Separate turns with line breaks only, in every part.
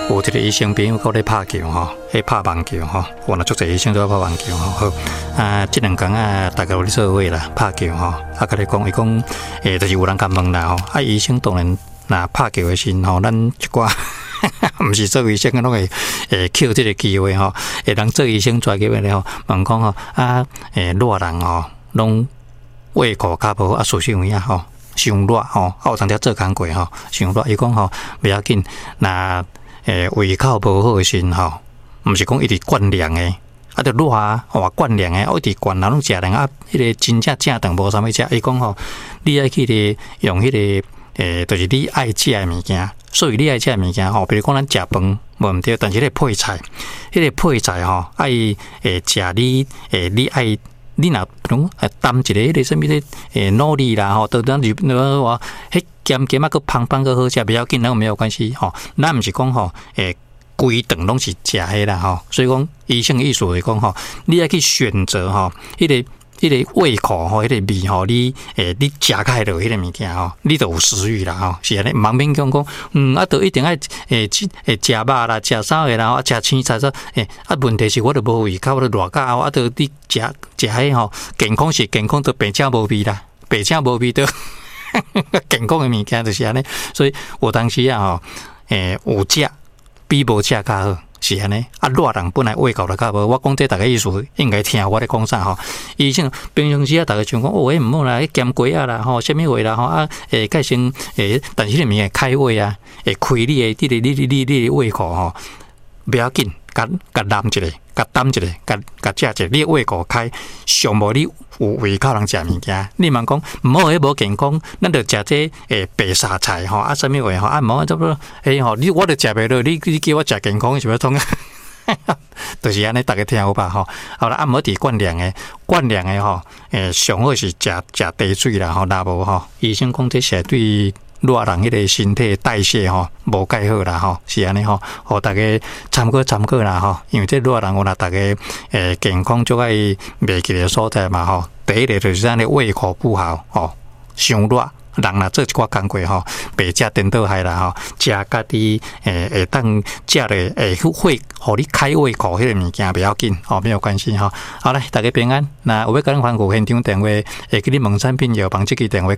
有一个医生朋友搁咧拍球吼，迄拍网球吼，我若足侪医生都要拍网球吼。好即2工大家有咧做伙啦，拍球吼。甲你讲，伊讲就是有人甲问啦吼。医生当然若拍球的时吼，咱一寡毋是做医生拢会捡即个机会吼，会当做医生抓机会咧吼，问讲吼热人吼，拢胃口较无事实有影吼。伤热吼，有当遮做工过吼，伤热。伊讲吼，袂要紧，若胃口无好的时吼，毋是讲一直灌凉诶，着热啊，灌凉诶，一直灌，然后拢食凉啊，迄个真正正当无啥物食。伊讲吼，你爱去咧用迄个就是你爱食诶物件，所以你爱食诶物件吼，比如讲咱食饭无毋对，但是迄个配菜，迄个配菜吼，爱食你爱。你若拢担一个迄个什么咧努力啦吼，都当就话迄咸咸佫芳芳佫好食，不要紧，那没有关系吼。咱毋是讲吼规顿拢是食迄啦吼，所以讲医生的意思是讲吼，你要去选择吼迄个胃口吼，迄个味吼，你食开落迄个物件吼，你就有食欲啦吼，是安尼，茫免讲就一定爱食肉啦，食啥个啦，食青菜问题是我就无胃口，我就热到就你食迄吼，健康是健康，就白正无味啦，白正无味就健康的物件就是安尼，所以我当时吼有食比无食较好。是安尼，热人本来胃口就较无。我讲这大家意思应该听我咧讲啥吼。医生平常时大家想讲毋好啦，咸鸡啦吼，什么话啦吼改成但是你物会开胃啊，会开你的胃口吼，不要紧，甲揽一个，甲担一个，甲食一个，你胃口开，上无你有胃口通食物件。你莫讲毋好迄无健康，咱着食这白沙菜吼，什么话吼，毋好差不多吼，我着食袂落，你叫我食健康是要创？就是安尼，大家听好吧吼。好啦，毋好伫灌凉诶吼，上好是食茶水啦吼，若无吼，医生讲这是对热人迄个身体代谢吼无介好啦吼，是安尼吼，互大家参考啦吼。因为这热人有啦，大家健康就爱袂记的所在嘛吼。第一个就是咱的胃口不好吼，伤热。人若做一寡工课吼，白食颠倒害啦吼，食家己会当食咧会互你开胃口迄个物件不要紧吼，没有关系吼。好来，大家平安。那有要甲咱环顾现场电话，会记你问产品药房这支电话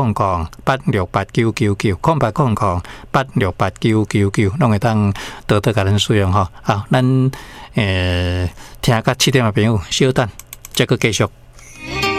0800868999，0800868999，拢会当多甲咱使用吼。好，咱听到7点的朋友稍等，再个继续。